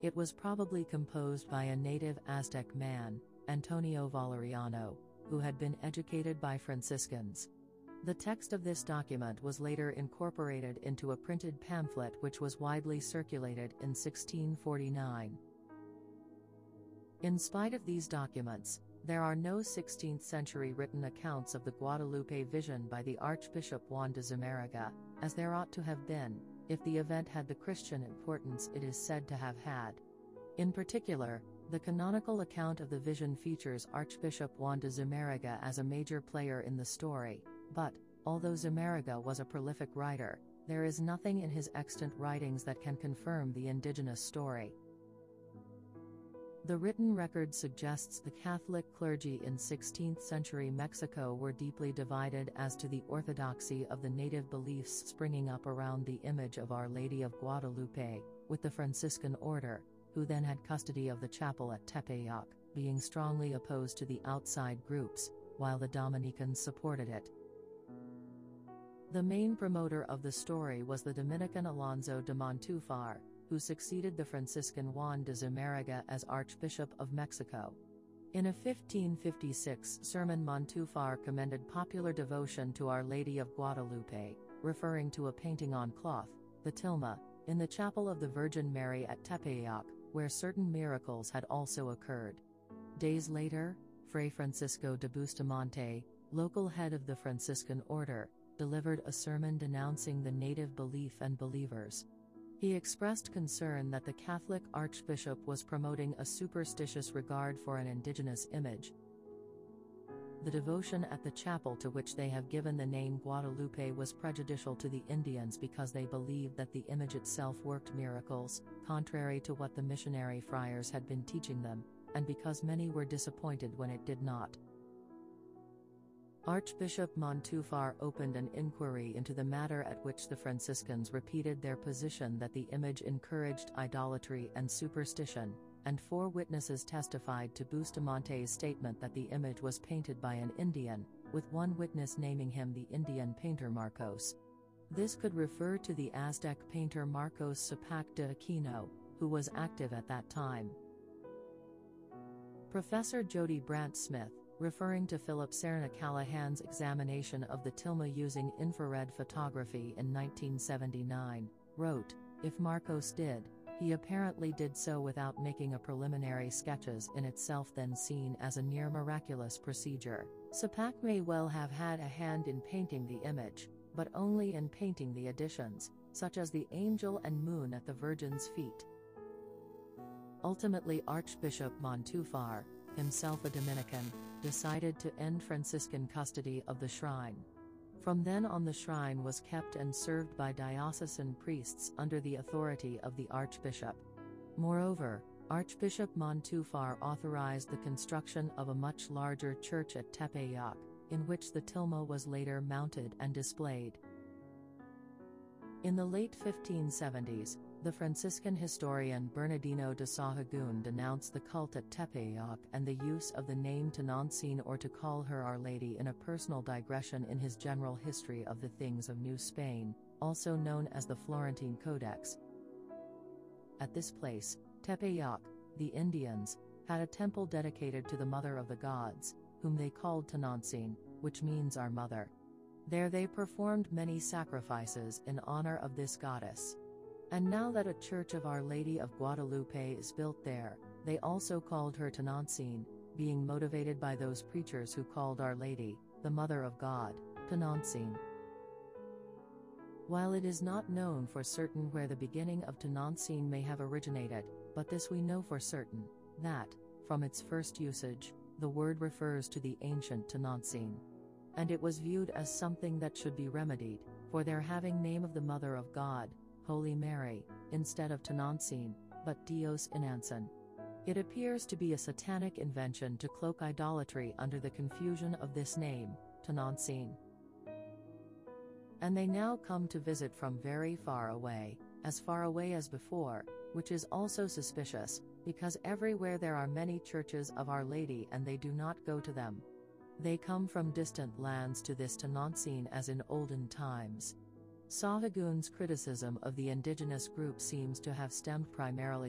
It was probably composed by a native Aztec man, Antonio Valeriano, who had been educated by Franciscans. The text of this document was later incorporated into a printed pamphlet which was widely circulated in 1649. In spite of these documents, there are no 16th-century written accounts of the Guadalupe vision by the Archbishop Juan de Zumárraga, as there ought to have been, if the event had the Christian importance it is said to have had. In particular, the canonical account of the vision features Archbishop Juan de Zumárraga as a major player in the story, but, although Zumárraga was a prolific writer, there is nothing in his extant writings that can confirm the indigenous story. The written record suggests the Catholic clergy in 16th-century Mexico were deeply divided as to the orthodoxy of the native beliefs springing up around the image of Our Lady of Guadalupe, with the Franciscan order, who then had custody of the chapel at Tepeyac, being strongly opposed to the outside groups, while the Dominicans supported it. The main promoter of the story was the Dominican Alonso de Montufar, who succeeded the Franciscan Juan de Zumárraga as Archbishop of Mexico. In a 1556 sermon, Montufar commended popular devotion to Our Lady of Guadalupe, referring to a painting on cloth, the tilma, in the chapel of the Virgin Mary at Tepeyac, where certain miracles had also occurred. Days later, Fray Francisco de Bustamante, local head of the Franciscan order, delivered a sermon denouncing the native belief and believers. He expressed concern that the Catholic archbishop was promoting a superstitious regard for an indigenous image. The devotion at the chapel to which they have given the name Guadalupe was prejudicial to the Indians because they believed that the image itself worked miracles, contrary to what the missionary friars had been teaching them, and because many were disappointed when it did not. Archbishop Montufar opened an inquiry into the matter, at which the Franciscans repeated their position that the image encouraged idolatry and superstition, and 4 witnesses testified to Bustamante's statement that the image was painted by an Indian, with one witness naming him the Indian painter Marcos. This could refer to the Aztec painter Marcos Capac de Aquino, who was active at that time. Professor Jody Brant Smith, referring to Philip Serna Callahan's examination of the tilma using infrared photography in 1979, wrote, "If Marcos did, he apparently did so without making a preliminary sketches, in itself then seen as a near miraculous procedure. Capac may well have had a hand in painting the image, but only in painting the additions, such as the angel and moon at the Virgin's feet." Ultimately, Archbishop Montufar, himself a Dominican, decided to end Franciscan custody of the shrine. From then on, the shrine was kept and served by diocesan priests under the authority of the Archbishop. Moreover, Archbishop Montufar authorized the construction of a much larger church at Tepeyac, in which the tilma was later mounted and displayed. In the late 1570s, the Franciscan historian Bernardino de Sahagún denounced the cult at Tepeyac and the use of the name Tonantzin, or to call her Our Lady, in a personal digression in his General History of the Things of New Spain, also known as the Florentine Codex. At this place, Tepeyac, the Indians had a temple dedicated to the Mother of the Gods, whom they called Tonantzin, which means Our Mother. There they performed many sacrifices in honor of this goddess. And now that a church of Our Lady of Guadalupe is built there, they also called her Tonantzin, being motivated by those preachers who called Our Lady, the Mother of God, Tonantzin. While it is not known for certain where the beginning of Tonantzin may have originated, but this we know for certain, that, from its first usage, the word refers to the ancient Tonantzin. And it was viewed as something that should be remedied, for their having name of the Mother of God, Holy Mary, instead of Tonantzin, but Dios Inansan. It appears to be a satanic invention to cloak idolatry under the confusion of this name, Tonantzin. And they now come to visit from very far away as before, which is also suspicious, because everywhere there are many churches of Our Lady and they do not go to them. They come from distant lands to this Tonantzin as in olden times. Sahagún's criticism of the indigenous group seems to have stemmed primarily